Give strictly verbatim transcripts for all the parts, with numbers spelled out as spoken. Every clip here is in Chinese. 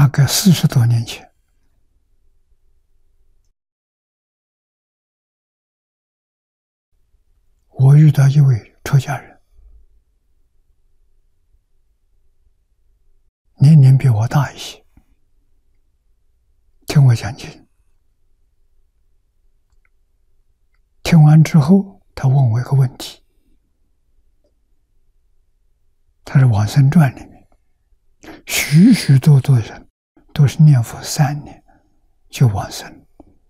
大概四十多年前，我遇到一位出家人，年龄比我大一些，听我讲经。听完之后，他问我一个问题，他是《往生传》里面，许许多多人都是念佛三年就往生。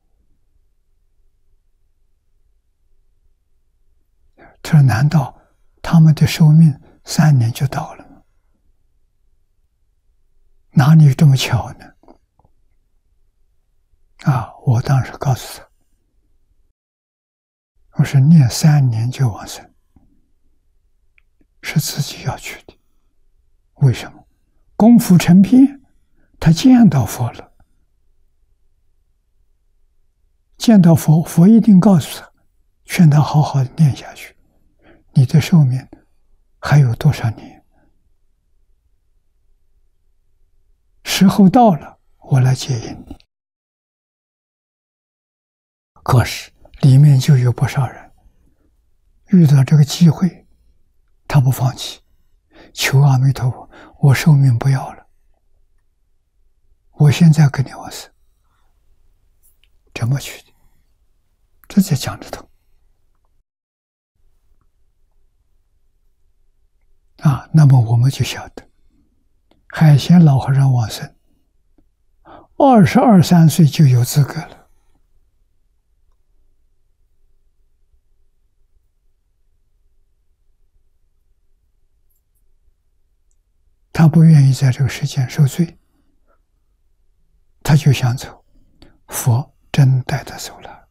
他说：“难道他们的寿命三年就到了吗？哪里有这么巧呢？”啊！我当时告诉他，我说念三年就往生，是自己要去的。为什么？功夫成片，他见到佛了，见到佛，佛一定告诉他，劝他好好的念下去。你的寿命还有多少年？时候到了，我来接引你。可是里面就有不少人遇到这个机会，他不放弃，求阿弥陀佛，我寿命不要了，我现在跟你往生。怎么去的？这才讲得通啊！那么我们就晓得，海贤老和尚往生，二十二三岁就有资格了。他不愿意在这个世间受罪，他就想走，佛真带他走了。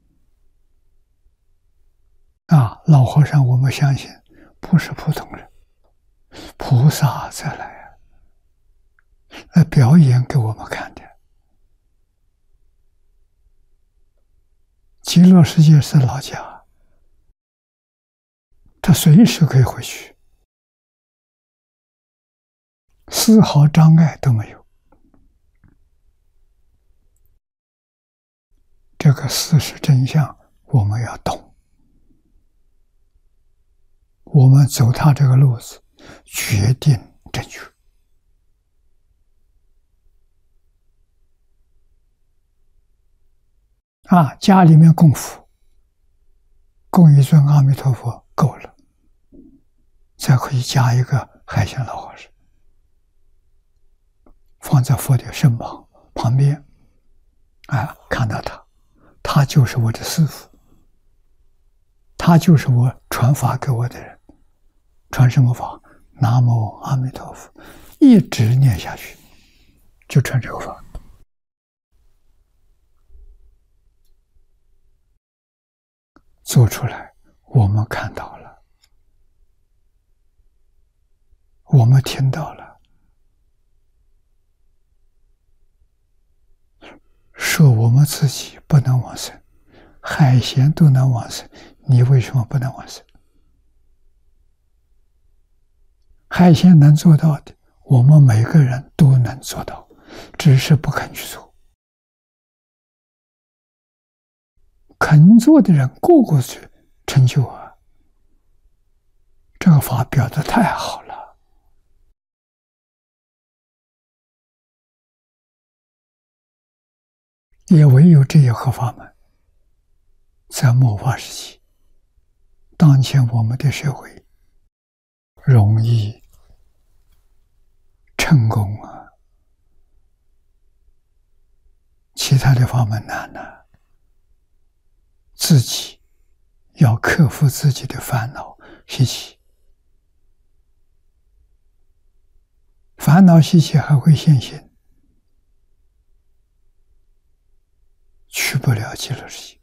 啊，老和尚，我们相信不是普通人，菩萨再来啊，来表演给我们看的。极乐世界是老家，他随时可以回去，丝毫障碍都没有。这个事实真相我们要懂，我们走他这个路子决定正确。啊，家里面供佛，供一尊阿弥陀佛够了，再可以加一个海贤老和尚，放在佛的身旁旁边，啊，看到他，他就是我的师父，他就是我传法给我的人。传什么法？南无阿弥陀佛，一直念下去，就传这个法。做出来，我们看到了，我们听到了，说我们自己不能往生，海贤都能往生，你为什么不能往生？海贤能做到的，我们每个人都能做到，只是不肯去做。肯做的人个个去成就啊！这个法表得太好了。也唯有这一合法门，在末法时期，当前我们的社会容易成功啊，其他的法门难啊。自己要克服自己的烦恼习气，烦恼习气还会现行，去不了极乐世界。